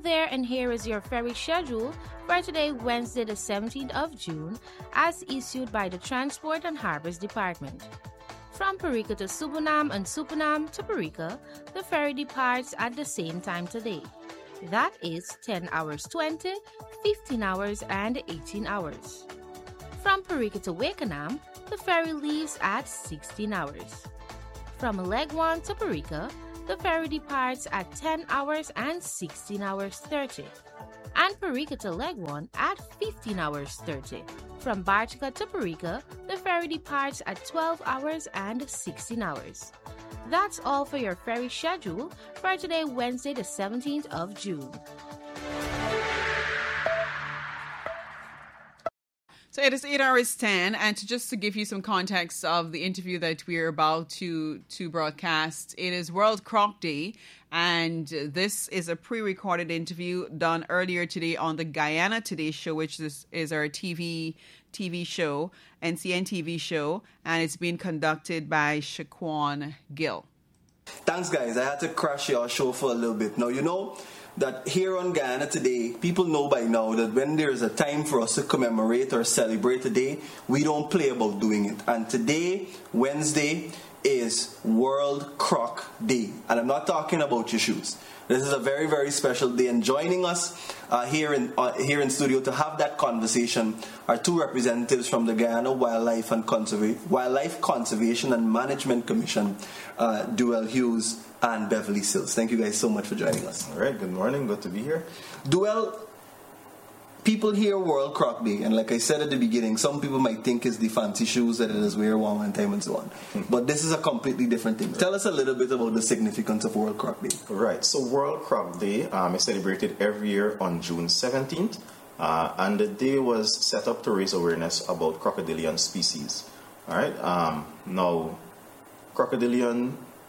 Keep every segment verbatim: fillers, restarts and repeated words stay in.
there, and here is your ferry schedule for today, Wednesday, the seventeenth of June, as issued by the Transport and Harbors Department. From Parika to Supunam and Supunam to Parika, the ferry departs at the same time today. That is ten hours twenty, fifteen hours, and eighteen hours. From Parika to Wakenham, the ferry leaves at sixteen hours. From Legwan to Parika, the ferry departs at ten hours and sixteen hours thirty. And Parika to Legwan at fifteen hours thirty. From Bartica to Parika, the ferry departs at twelve hours and sixteen hours. That's all for your ferry schedule for today, Wednesday, the seventeenth of June. So it is eight hours ten, and to just to give you some context of the interview that we're about to, to broadcast, it is World Croc Day, and this is a pre-recorded interview done earlier today on the Guyana Today show, which is, is our T V T V show, N C N T V show, and it's being conducted by Shaquan Gill. Thanks, guys. I had to crash your show for a little bit. Now, you know that here on Guyana Today, people know by now that when there is a time for us to commemorate or celebrate a day, we don't play about doing it. And today, Wednesday, is World Croc Day. And I'm not talking about your shoes. This is a very, very special day. And joining us uh, here in uh, here in studio to have that conversation are two representatives from the Guyana Wildlife and Conserva- Wildlife Conservation and Management Commission, uh, Duell Hughes and Beverly Sills. Thank you guys so much for joining us. All right, good morning. Good to be here. Duell, people hear World Croc Day, and like I said at the beginning, some people might think it's the fancy shoes that it is wear one one time and so on. Mm-hmm. But this is a completely different thing. Tell us a little bit about the significance of World Croc Day. Right, so World Croc Day um, is celebrated every year on June seventeenth, uh, and the day was set up to raise awareness about crocodilian species. All right, um, now, crocodilian...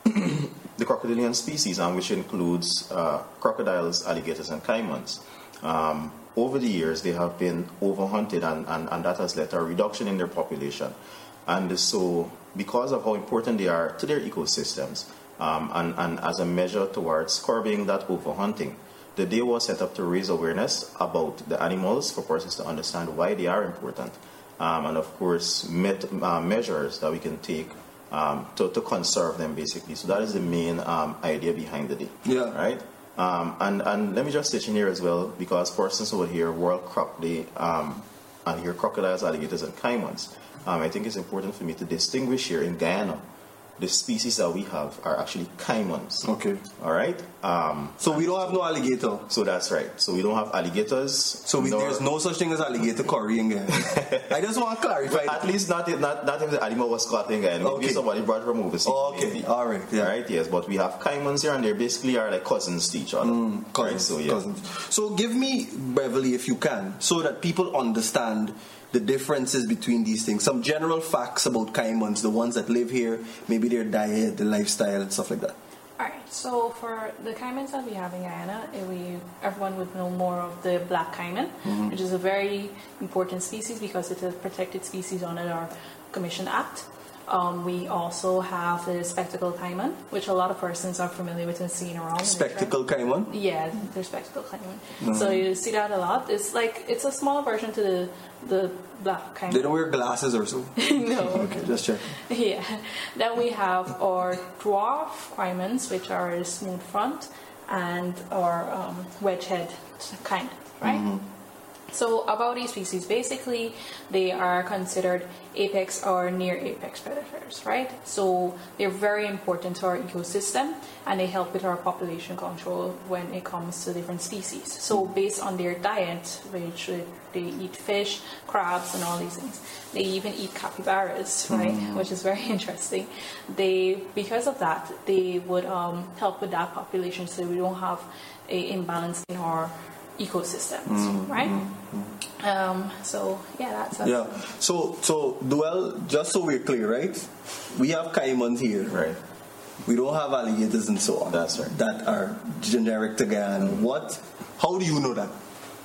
the crocodilian species, um, which includes uh, crocodiles, alligators, and caimans. Um, over the years, they have been overhunted, and, and, and that has led to a reduction in their population. And so, because of how important they are to their ecosystems, um, and, and as a measure towards curbing that overhunting, the day was set up to raise awareness about the animals for persons to understand why they are important, um, and of course, met, uh, measures that we can take Um, to, to conserve them, basically. So that is the main um, idea behind the day. Yeah. Right? Um, and, and let me just stitch in here as well, because persons over here, World Croc Day, um, and here crocodiles, alligators, and caimans, um, I think it's important for me to distinguish here in Guyana. The species that we have are actually caimans. Okay. All right? Um, so we don't have no alligator. So that's right. So we don't have alligators. So we, there's no such thing as alligator curry in Guyana. I just want to clarify. At least not, not, not if the animal was caught in Guyana. Maybe okay. somebody brought it from overseas. Oh, okay. All right. Yeah. Right, yes. But we have caimans here, and they basically are like cousins to each other. Mm, cousins, right? So, yeah. cousins. So give me, Beverly, if you can, so that people understand the differences between these things. Some general facts about caimans, the ones that live here, maybe their diet, the lifestyle, and stuff like that. Alright, so for the caimans that we have in Guyana, we, everyone would know more of the black caiman, mm-hmm. which is a very important species because it's a protected species under our Commission Act. Um, we also have the spectacled caiman, which a lot of persons are familiar with and seeing around. Spectacled caiman? Yeah, they're spectacled caiman. Mm-hmm. So you see that a lot. It's like, it's a small version to the the black caiman. They don't wear glasses or so? No. Okay, just check. Yeah. Then we have our dwarf caimans, which are a smooth front, and our um, wedge head caiman, right? Mm-hmm. So about these species, basically they are considered apex or near apex predators, right? So they're very important to our ecosystem, and they help with our population control when it comes to different species. So based on their diet, which they eat fish, crabs, and all these things. They even eat capybaras, right? Mm. Which is very interesting. They, because of that, they would um, help with that population, so we don't have a imbalance in our ecosystems, mm, right? Mm, mm. Um, so yeah, that's, that's yeah. So so Duell, just so we're clear, right? We have caimans here, right? We don't have alligators and so on. That's right. That are generic to Guyana. Mm. What? How do you know that?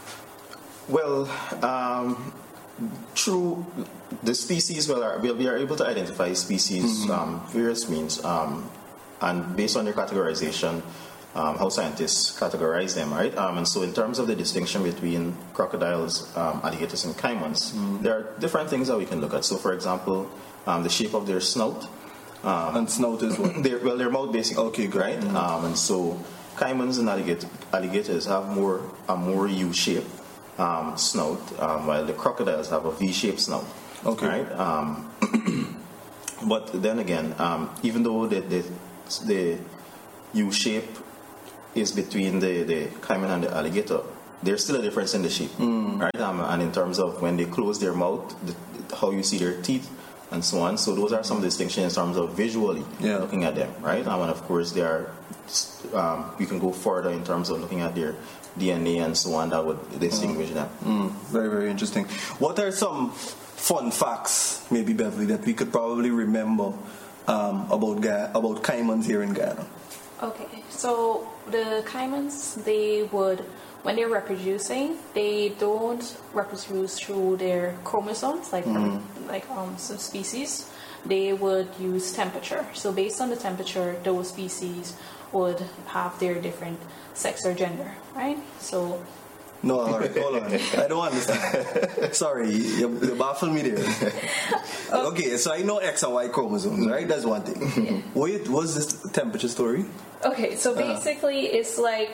Well, um, through the species, well, are, we are able to identify species, mm-hmm. um, various means, um, and based on their categorization. um, how scientists categorize them, right? Um, and so in terms of the distinction between crocodiles, um, alligators, and caimans, mm. there are different things that we can look at. So, for example, um, the shape of their snout. Um, and snout is what? Their, well, their mouth basically. Okay, good. Right? Mm. Um, and so caimans and alligator, alligators have more a more U-shaped um, snout, um, while the crocodiles have a V-shaped snout. Okay. Right? Um, but then again, um, even though the, the, the U-shape is between the, the caiman and the alligator, there's still a difference in the shape, mm. right? Um, and in terms of when they close their mouth, the, how you see their teeth, and so on. So those are some distinctions in terms of visually yeah. looking at them, right? Um, and of course, they are. Um, you can go further in terms of looking at their D N A and so on that would distinguish mm. them. Mm. Very, very interesting. What are some fun facts, maybe Beverly, that we could probably remember um, about Ga- about caimans here in Guyana? Okay, so the caimans, they would, when they're reproducing, they don't reproduce through their chromosomes like mm. like um, some species. They would use temperature. So based on the temperature, those species would have their different sex or gender, right? So. No, all right, hold on. I don't understand. Sorry, you, you baffled me there. Okay, so I know X and Y chromosomes, right? That's one thing. Yeah. Wait, what's this temperature story? Okay, so basically uh. it's like,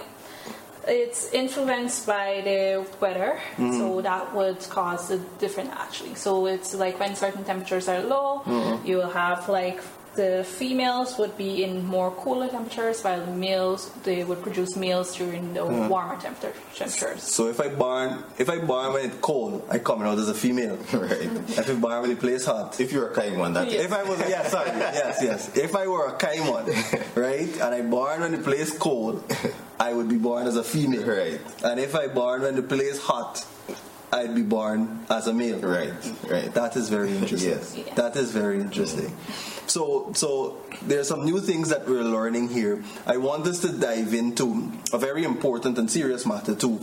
it's influenced by the weather, mm-hmm. so that would cause the different actually. So it's like when certain temperatures are low, mm-hmm. you will have like the females would be in more cooler temperatures, while the males, they would produce males during the mm-hmm. warmer temperature, temperatures. So if I born, if I born when it's cold, I come out as a female, right? If I born when the place hot, if you're a caiman, that yes. If I was, yeah, sorry, yes, yes. If I were a caiman, right, and I born when the place cold, I would be born as a female, right? And if I born when the place hot, I'd be born as a male, right? Right. That is very interesting. Yes. Yeah. That is very interesting. So, so there's some new things that we're learning here. I want us to dive into a very important and serious matter too.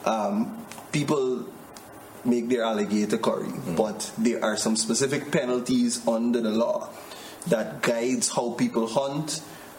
Um, people make their alligator curry, mm. but there are some specific penalties under the law that guides how people hunt,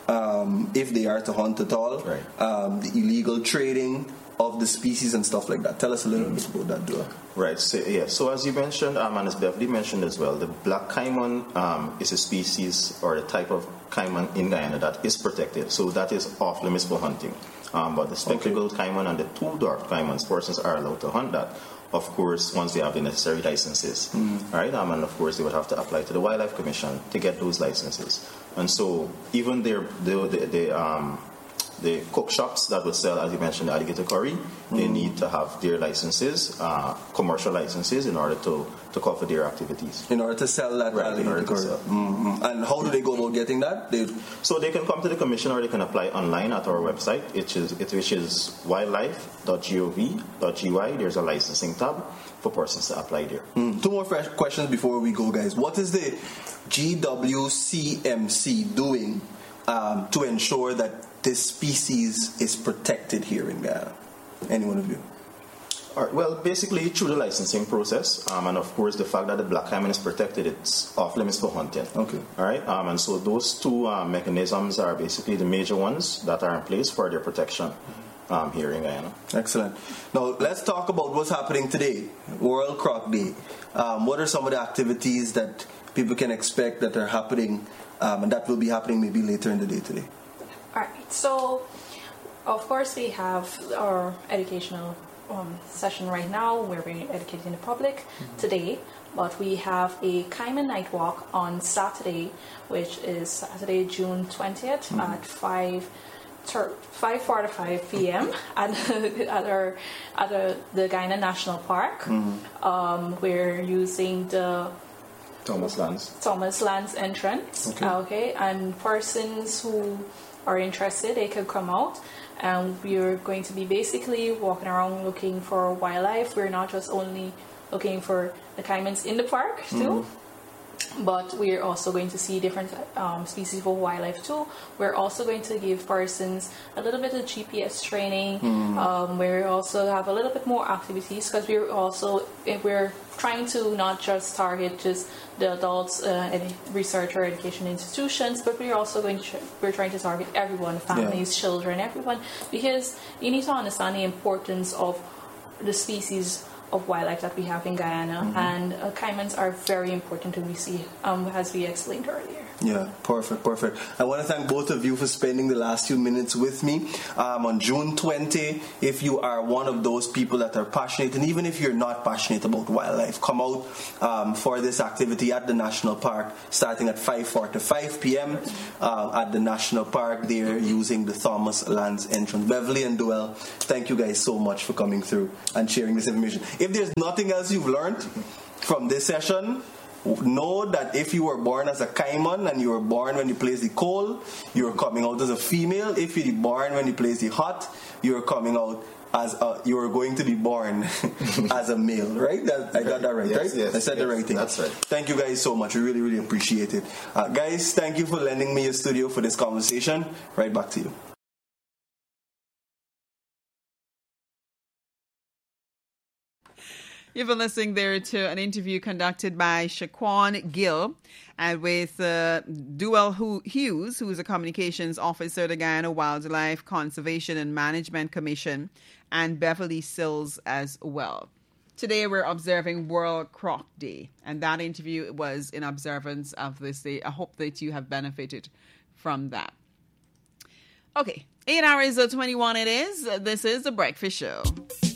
um, if they are to hunt at all, right. um, the illegal trading of the species and stuff like that. Tell us a little bit about that, Dua. Right. So, yeah. So as you mentioned, um, and as Beverly mentioned as well, the black caiman um, is a species or a type of caiman in Guyana that is protected. So that is off limits for hunting. Um, but the spectacled okay. caiman and the two-dwarfed caimans, persons are allowed to hunt that. Of course, once they have the necessary licenses, mm. right? Um, and of course, they would have to apply to the Wildlife Commission to get those licenses. And so, even their the the, the um. the cook shops that would sell, as you mentioned, alligator curry, mm-hmm. they need to have their licenses, uh, commercial licenses, in order to, to cover their activities. In order to sell that right, alligator curry. Mm-hmm. And how do they go about getting that? They... So they can come to the commission, or they can apply online at our website, which is, which is wildlife dot gov dot g y. There's a licensing tab for persons to apply there. Mm. Two more fresh questions before we go, guys. What is the G W C M C doing um, to ensure that this species is protected here in Guyana? Any one of you? All right, well, basically through the licensing process, um, and of course the fact that the black caiman is protected, it's off limits for hunting. Okay. All right, um, and so those two uh, mechanisms are basically the major ones that are in place for their protection um, here in Guyana. Excellent. Now let's talk about what's happening today, World Croc Day. Um, what are some of the activities that people can expect that are happening, um, and that will be happening maybe later in the day today? Alright, so of course we have our educational um, session right now where we're educating the public mm-hmm. today, but we have a Caiman Night Walk on Saturday, which is Saturday, June twentieth mm-hmm. at five forty-five p.m. at, at, our, at our, the Guyana National Park. Mm-hmm. Um, we're using the Thomas Lands. Thomas Lands entrance, okay. okay, and persons who are interested, they could come out, and we're going to be basically walking around looking for wildlife. We're not just only looking for the caimans in the park too. Mm. but we're also going to see different um, species of wildlife too. We're also going to give persons a little bit of G P S training. Mm. Um, we also have a little bit more activities because we're also we're trying to not just target just the adults, uh, any research or education institutions, but we're also going to we're trying to target everyone, families, yeah. children, everyone, because you need to understand the importance of the species of wildlife that we have in Guyana, mm-hmm. and uh, caimans are very important to we see, um, as we explained earlier. Yeah, perfect, perfect. I want to thank both of you for spending the last few minutes with me. Um, on June twentieth, if you are one of those people that are passionate, and even if you're not passionate about wildlife, come out um, for this activity at the National Park, starting at five forty-five p.m. Uh, at the National Park there, using the Thomas Lands entrance. Beverly and Duell, thank you guys so much for coming through and sharing this information. If there's nothing else you've learned from this session, know that if you were born as a caiman and you were born when you place the coal, you are coming out as a female. If you were born when you place the hot, you are coming out as a, you are going to be born as a male, right? That, I got that right, yes, right? Yes, I said yes, the right thing. That's right. Thank you guys so much. We really, really appreciate it. Uh, guys, thank you for lending me your studio for this conversation. Right back to you. You've been listening there to an interview conducted by Shaquan Gill and with uh, Duell Hughes, who is a communications officer at the Guyana Wildlife Conservation and Management Commission, and Beverly Sills as well. Today we're observing World Croc Day, and that interview was in observance of this day. I hope that you have benefited from that. Okay, eight hours of twenty-one it is. This is The Breakfast Show.